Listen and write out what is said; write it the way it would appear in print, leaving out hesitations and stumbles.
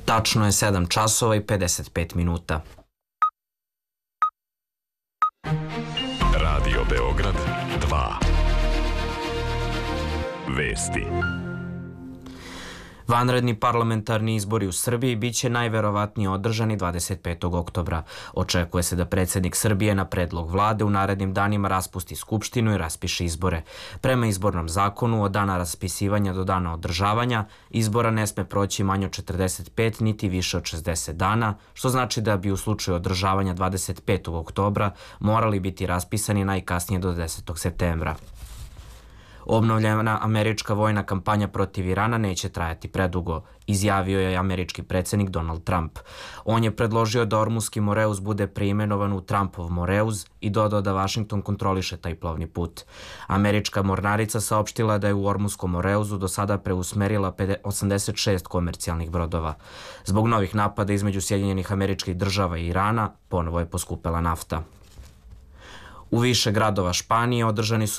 Tačno je 7 časova i 55 minuta. Radio Beograd 2. Vesti. Vanredni parlamentarni izbori u Srbiji biće najverovatnije održani 25. oktobra. Očekuje se da predsjednik Srbije na predlog vlade u narednim danima raspusti skupštinu i raspiše izbore. Prema izbornom zakonu, od dana raspisivanja do dana održavanja, izbora ne sme proći manje od 45 niti više od 60 dana, što znači da bi u slučaju održavanja 25. oktobra morali biti raspisani najkasnije do 10. septembra. Obnovljena američka vojna kampanja protiv Irana neće trajati predugo, izjavio je američki predsjednik Donald Trump. On je predložio da Ormuski Moreus bude preimenovan u Trumpov Moreus i dodao da Vašington kontroliše taj plovni put. Američka mornarica saopštila da je u Ormuskom Moreusu do sada preusmerila 86 komercijalnih brodova. Zbog novih napada između Sjedinjenih Američkih Država i Irana ponovo je poskupela nafta. U više gradova Španije održani su